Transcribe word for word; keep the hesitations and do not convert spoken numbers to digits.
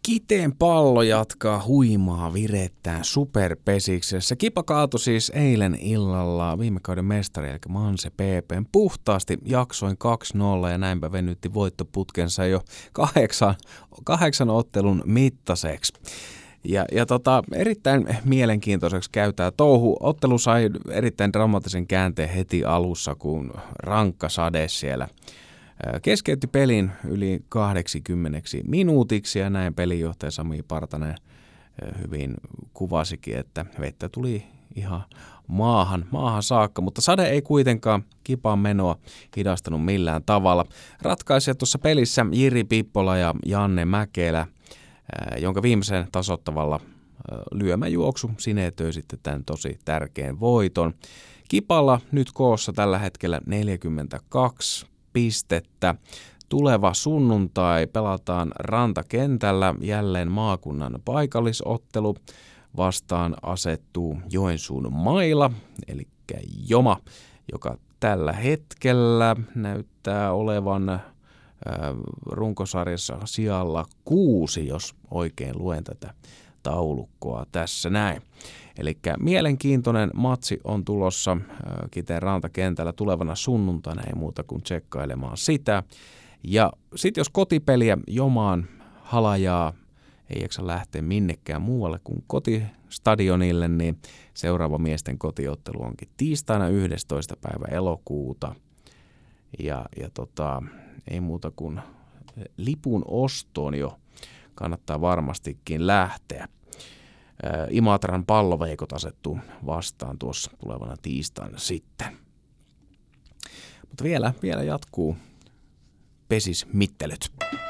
Kiteen pallo jatkaa huimaa virettään superpesiksessä. Kipa kaatui siis eilen illalla viime kauden mestari, eli Manse P P:n puhtaasti jaksoin kaksi nolla ja näinpä venytti voittoputkensa jo kahdeksan, kahdeksan ottelun mittaiseksi. Ja, ja tota, erittäin mielenkiintoiseksi käy tää touhu. Ottelu sai erittäin dramaattisen käänteen heti alussa, kun rankka sade siellä keskeytti pelin yli kaksikymmentä minuutiksi ja näin pelinjohtaja Sami Partanen hyvin kuvasikin, että vettä tuli ihan maahan, maahan saakka, mutta sade ei kuitenkaan Kipaan menoa hidastanut millään tavalla. Ratkaisijat tuossa pelissä Jiri Pippola ja Janne Mäkelä, jonka viimeisen tasoittavalla lyömäjuoksu sinetöi sitten tämän tosi tärkeän voiton. Kipalla nyt koossa tällä hetkellä neljäkymmentäkaksi pistettä. Tuleva sunnuntai pelataan rantakentällä jälleen maakunnan paikallisottelu. Vastaan asettuu Joensuun Maila, eli Joma, joka tällä hetkellä näyttää olevan äh, runkosarjassa sijalla kuusi, jos oikein luen tätä taulukkoa tässä näin. Eli mielenkiintoinen matsi on tulossa Kiteen rantakentällä tulevana sunnuntaina, ei muuta kuin tsekkailemaan sitä. Ja sitten jos kotipeliä Jomaan halajaa ei jaksa lähteä minnekään muualle kuin kotistadionille, niin seuraava miesten kotiottelu onkin tiistaina yhdestoista päivä elokuuta. Ja, ja tota, ei muuta kuin lipun ostoon jo kannattaa varmastikin lähteä. Imatran palloveikot asettuu vastaan tuossa tulevana tiistaina sitten. Mutta vielä, vielä jatkuu pesismittelyt.